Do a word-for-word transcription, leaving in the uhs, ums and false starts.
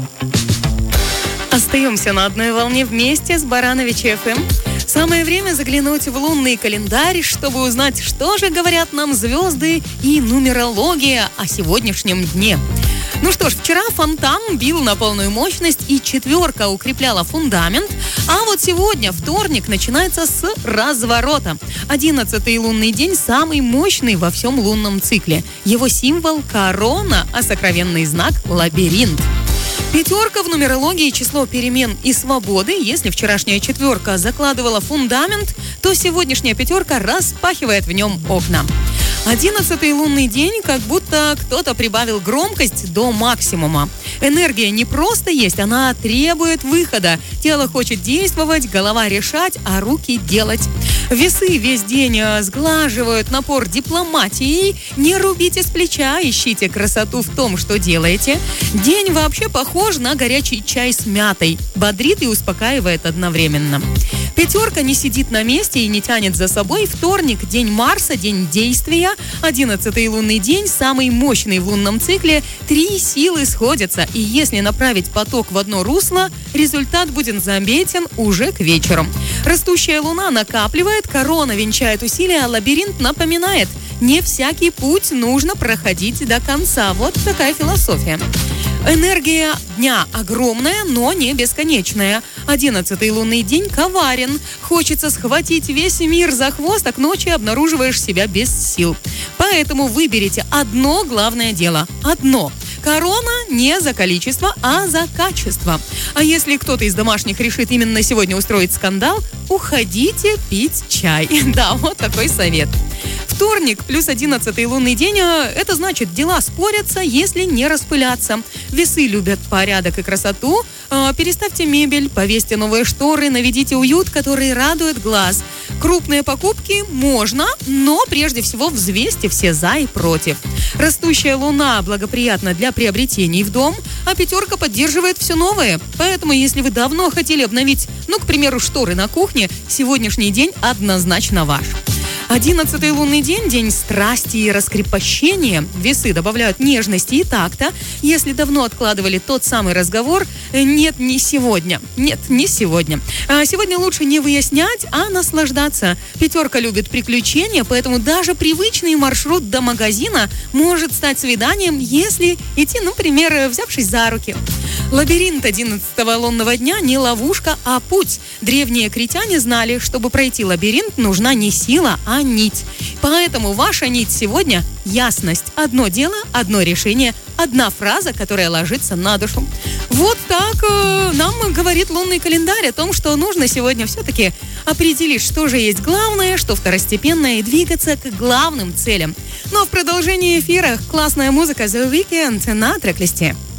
Остаемся на одной волне вместе с Барановичи эф эм. Самое время заглянуть в лунный календарь, чтобы узнать, что же говорят нам звезды и нумерология о сегодняшнем дне. Ну что ж, вчера фонтан бил на полную мощность, и четверка укрепляла фундамент, а вот сегодня, вторник, начинается с разворота. Одиннадцатый лунный день самый мощный во всем лунном цикле. Его символ – корона, а сокровенный знак – лабиринт. Пятерка в нумерологии – число перемен и свободы. Если вчерашняя четверка закладывала фундамент, то сегодняшняя пятерка распахивает в нем окна. Одиннадцатый лунный день, как будто кто-то прибавил громкость до максимума. Энергия не просто есть, она требует выхода. Тело хочет действовать, голова решать, а руки делать. Весы весь день сглаживают напор дипломатией. Не рубите с плеча, ищите красоту в том, что делаете. День вообще похож на горячий чай с мятой. Бодрит и успокаивает одновременно. Пятерка не сидит на месте и не тянет за собой. Вторник – день Марса, день действия. Одиннадцатый лунный день, самый мощный в лунном цикле. Три силы сходятся. И если направить поток в одно русло, результат будет заметен уже к вечеру. Растущая луна накапливает, корона венчает усилия, а лабиринт напоминает: не всякий путь нужно проходить до конца. Вот такая философия. Энергия дня огромная, но не бесконечная. Одиннадцатый лунный день коварен. Хочется схватить весь мир за хвост, а к ночи обнаруживаешь себя без сил. Поэтому выберите одно главное дело. Одно. Корона не за количество, а за качество. А если кто-то из домашних решит именно сегодня устроить скандал, уходите пить чай. Да, вот такой совет. Вторник плюс одиннадцатый лунный день – это значит, дела спорятся, если не распыляться. Весы любят порядок и красоту. Переставьте мебель, повесьте новые шторы, наведите уют, который радует глаз. Крупные покупки можно, но прежде всего взвесьте все за и против. Растущая луна благоприятна для приобретений в дом, а пятерка поддерживает все новое. Поэтому, если вы давно хотели обновить, ну, к примеру, шторы на кухне, сегодняшний день однозначно ваш. Одиннадцатый лунный день – день страсти и раскрепощения. Весы добавляют нежности и такта. Если давно откладывали тот самый разговор, нет, не сегодня. Нет, не сегодня. А сегодня лучше не выяснять, а наслаждаться. Пятерка любит приключения, поэтому даже привычный маршрут до магазина может стать свиданием, если идти, например, взявшись за руки. Лабиринт одиннадцатого лунного дня не ловушка, а путь. Древние критяне знали, чтобы пройти лабиринт, нужна не сила, а нить. Поэтому ваша нить сегодня – ясность. Одно дело, одно решение, одна фраза, которая ложится на душу. Вот так э, нам говорит лунный календарь о том, что нужно сегодня все-таки определить, что же есть главное, что второстепенное, и двигаться к главным целям. Ну а в продолжении эфира классная музыка The Weeknd на трек-листе.